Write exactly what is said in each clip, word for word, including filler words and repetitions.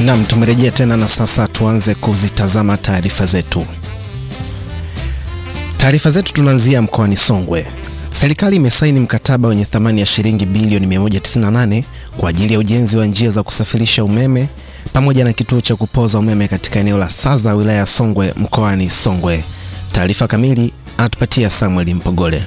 Naam, tumerejea tena na sasa tuanze kuzitazama taarifa zetu. Taarifa zetu tunaanzia mkoani Songwe. Serikali imesaini mkataba wenye thamani ya shilingi bilioni mia moja tisini na nane kwa ajili ya ujenzi wa njia za kusafirisha umeme pamoja na kituo cha kupoza umeme katika eneo la Saza, wilaya ya Songwe, mkoani Songwe. Taarifa kamili anatupatia Samuel Mpogole.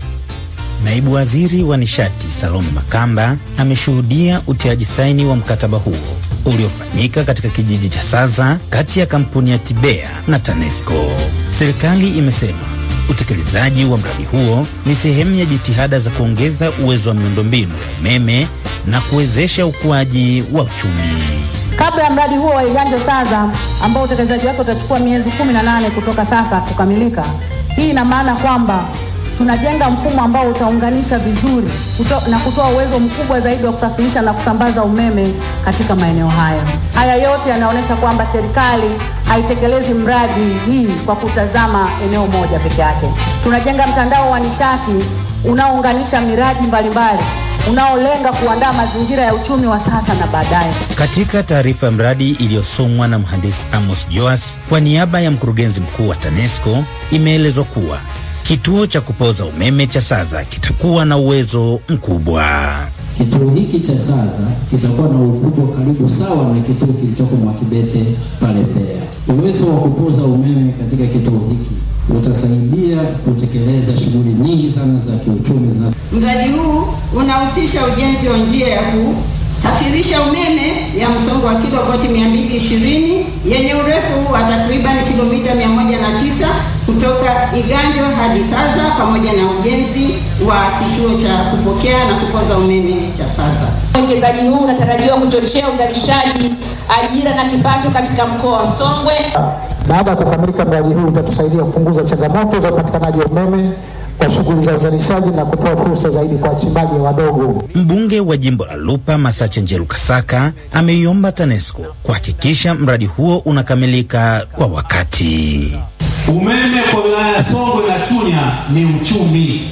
Naibu Waziri wa Nishati Salome Makamba ameshuhudia utiaji saini wa mkataba huo uliofanyika katika kijiji cha Saza kati ya kampuni ya Tibea na TANESCO. Serikali imesema utekelezaji wa mradi huo ni sehemu ya jitihada za kuongeza uwezo wa miundombinu ya umeme na kuwezesha ukuaji wa uchumi. Kabla ya mradi huo wa Iganjo Saza ambao utekelezaji wake utachukua miezi kumi na nane kutoka sasa kukamilika, hii ina maana kwamba tunajenga mfumo ambao utaunganisha vizuri kuto, na kutoa uwezo mkubwa zaidi wa kusafirisha na kusambaza umeme katika maeneo haya. Haya yote yanaonyesha kwamba serikali haitekelezi mradi hii kwa kutazama eneo moja peke yake. Tunajenga mtandao wa nishati unaounganisha miradi mbalimbali unaolenga kuandaa mazingira ya uchumi wa sasa na baadaye. Katika taarifa ya mradi iliyosomwa na mhandisi Amos Joas kwa niaba ya mkurugenzi mkuu wa TANESCO, imeelezwa kuwa kituo cha kupoza umeme cha Saza kitakuwa na uwezo mkubwa. Kituo hiki cha Saza kitakuwa na ukubwa karibu sawa na kituo kilichoko Mwakibete pale Mbeya. Uwezo wa kupoza umeme katika kituo hiki utasaidia kutekeleza shughuli nyingi sana za kiuchumi zinazo. Mradi huu unahusisha ujenzi wa njia ya kusafirisha umeme ya msongo wa kilovoti mia mbili ishirini yenye urefu wa takriban kilomita mia moja na tisa kutoka Iganjo hadi Saza, pamoja na ujenzi wa kituo cha kupokea na kupoza umeme cha Saza. Uwekezaji huu unatarajiwa kuchochea uzalishaji, ajira na kipato katika mkoa wa Songwe. Baada ya kukamilika, mradi huu utatusaidia kupunguza changamoto za upatikanaji wa umeme kwa shughuli za uzalishaji na kutoa fursa zaidi kwa wachimbaji wadogo. Mbunge wa jimbo la Lupa Masache Njeru Kasaka ameiomba TANESCO kuhakikisha mradi huo unakamilika kwa wakati. Umeme kwa wilaya ya Songwe na Chunya ni uchumi.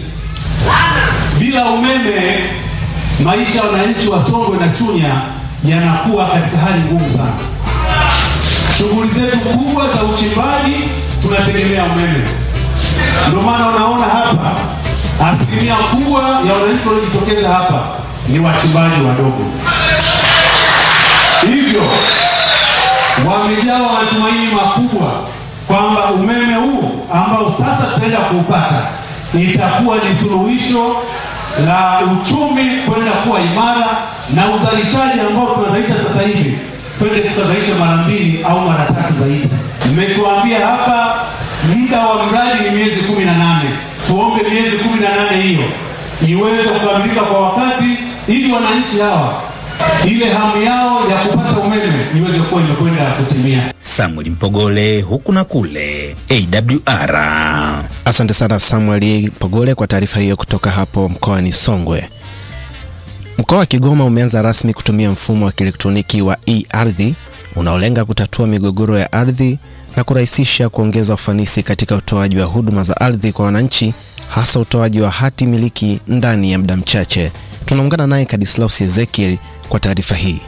Bila umeme, maisha ya wananchi wa Songwe na Chunya yanakuwa katika hali ngumu sana. Shughuli zetu kubwa za uchimbaji tunategemea umeme. Ndio maana unaona hapa asilimia kubwa ya wananchi waliojitokeza hapa ni wachimbaji wadogo. Hivyo wamejawa matumaini makubwa kwamba umeme huu ambao sasa tutaenda kuupata itakuwa ni suluhisho la uchumi kwenda kuwa imara, na uzalishaji ambao tunazalisha sasa hivi twende tukazalisha mara mbili au mara tatu zaidi. Nimetuambia hapa muda wa mradi ni miezi kumi na nane. Tuombe miezi kumi na nane hiyo iweze kukamilika kwa wakati, ili wananchi hawa ile hamu yao ya kupata umeme iweze kuwa imekwenda kutimia. Samuel Mpogole, huku na kule, A W R. Asante sana Samuel Mpogole kwa taarifa hiyo kutoka hapo mkoani Songwe. Mkoa wa Kigoma umeanza rasmi kutumia mfumo wa kielektroniki wa e-ardhi unaolenga kutatua migogoro ya ardhi na kurahisisha kuongeza ufanisi katika utoaji wa huduma za ardhi kwa wananchi, hasa utoaji wa hati miliki ndani ya muda mchache. Tunaungana naye Kadislaus Ezekiel kwa taarifa hii.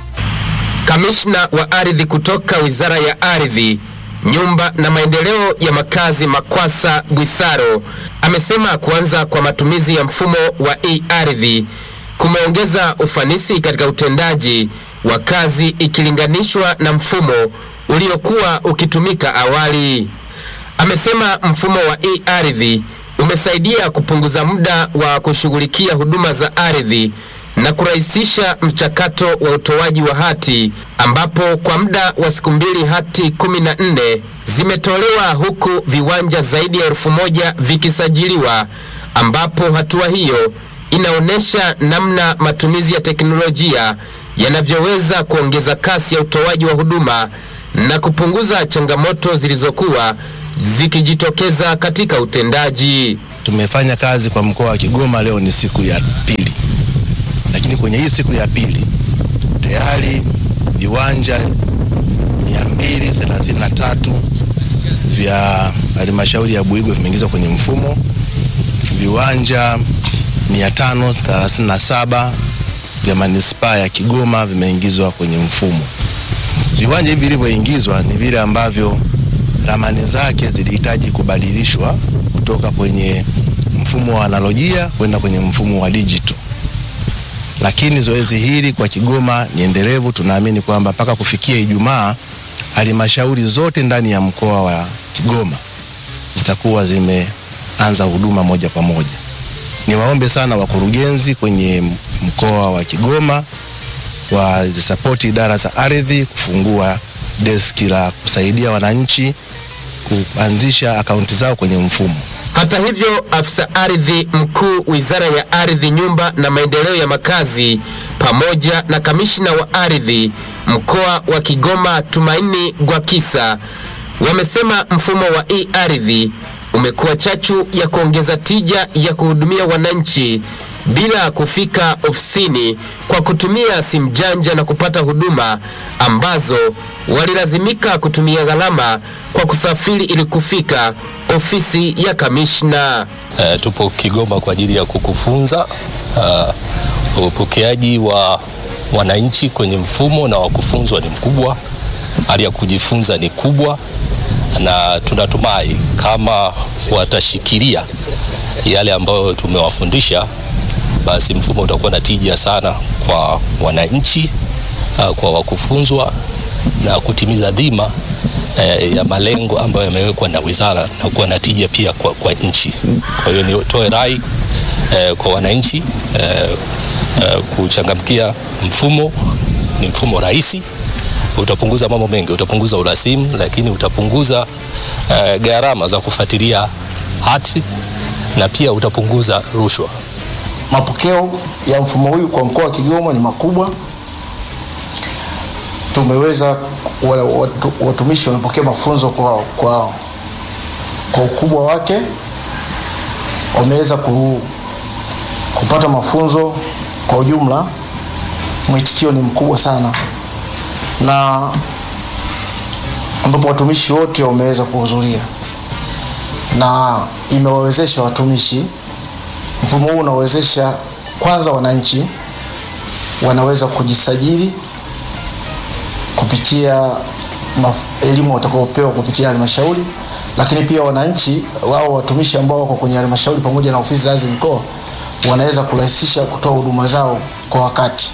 Kamishna wa ardhi kutoka Wizara ya Ardhi, Nyumba na Maendeleo ya Makazi Makwasa Bwisaro amesema kuanza kwa matumizi ya mfumo wa e-ardhi kumeongeza ufanisi katika utendaji wa kazi ikilinganishwa na mfumo uliokuwa ukitumika awali. Amesema mfumo wa e-ardhi umesaidia kupunguza muda wa kushughulikia huduma za ardhi na kurahisisha mchakato wa utoaji wa hati, ambapo kwa muda wa siku mbili hati kumi na nne zimetolewa, huku viwanja zaidi ya elfu moja vikisajiliwa, ambapo hatua hiyo inaonesha namna matumizi ya teknolojia yanavyoweza kuongeza kasi ya utoaji wa huduma na kupunguza changamoto zilizokuwa zikijitokeza katika utendaji. Tumefanya kazi kwa mkoa wa Kigoma, leo ni siku ya pili. Lakini kwenye hii siku ya pili tayari viwanja mia mbili thelathini na tatu vya halmashauri ya Buigwe vimeingizwa kwenye mfumo. Viwanja mia tano thelathini na saba vya manispaa ya Kigoma vimeingizwa kwenye mfumo. Viwanja hivi vilivyoingizwa ni vile ambavyo ramani zake zilihitaji kubadilishwa kutoka kwenye mfumo wa analojia kwenda kwenye mfumo wa digital. Lakini zoezi hili kwa Kigoma ni endelevu. Tunaamini kwamba mpaka kufikia Ijumaa halmashauri zote ndani ya mkoa wa Kigoma zitakuwa zimeanza huduma moja kwa moja. Niwaombe sana wakurugenzi kwenye mkoa wa Kigoma wa zisapoti idara za ardhi kufungua deski la kusaidia wananchi kuanzisha akaunti zao kwenye mfumo. Hata hivyo, afisa ardhi mkuu Wizara ya Ardhi, Nyumba na Maendeleo ya Makazi pamoja na kamishna wa ardhi mkoa wa Kigoma Tumaini Gwakisa wamesema mfumo wa e-ardhi umekuwa chachu ya kuongeza tija ya kuhudumia wananchi bila kufika ofisini kwa kutumia simu janja na kupata huduma ambazo walilazimika kutumia gharama kwa kusafiri ili kufika ofisi ya kamishna. Uh, tupo Kigoma kwa ajili ya kukufunza. Uh, upokeaji wa wananchi kwenye mfumo na wakufunzwa ni mkubwa. Hali ya kujifunza ni kubwa, na tunatumai kama watashikilia yale ambayo tumewafundisha, basi mfumo utakuwa na tija sana kwa wananchi, uh, kwa wakufunzwa na kutimiza dhima eh, ya malengo ambayo yamewekwa na wizara na kuwa na tija pia kwa, kwa nchi. Kwa hiyo nitoe rai eh, kwa wananchi eh, eh, kuchangamkia mfumo. Ni mfumo rahisi, utapunguza mambo mengi, utapunguza urasimu, lakini utapunguza eh, gharama za kufuatilia hati na pia utapunguza rushwa. Mapokeo ya mfumo huu kwa mkoa wa Kigoma ni makubwa. Tumeweza watu, watumishi wamepokea mafunzo kwa, kwa, kwa ukubwa wake. Wameweza ku, kupata mafunzo kwa ujumla. Mwitikio ni mkubwa sana, na ambapo watumishi wote wameweza kuhudhuria, na imewawezesha watumishi. Mfumo huu unawezesha kwanza wananchi wanaweza kujisajili kupitia elimu watakayopewa kupitia halmashauri, lakini pia wananchi wao watumishi ambao wako kwenye halmashauri pamoja na ofisi za ardhi mkoa wanaweza kurahisisha kutoa huduma zao kwa wakati.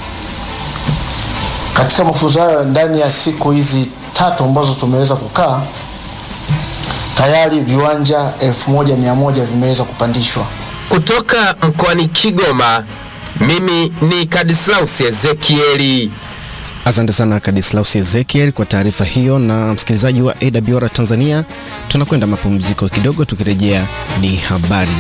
Katika mafunzo hayo ndani ya siku hizi tatu ambazo tumeweza kukaa, tayari viwanja elfu moja mia moja vimeweza kupandishwa. Kutoka mkoani Kigoma, mimi ni Kadislaus Ezekieli. Asante sana Kadislaus Ezekiel kwa taarifa hiyo. Na msikilizaji wa A W R Tanzania, tunakwenda mapumziko kidogo, tukirejea ni habari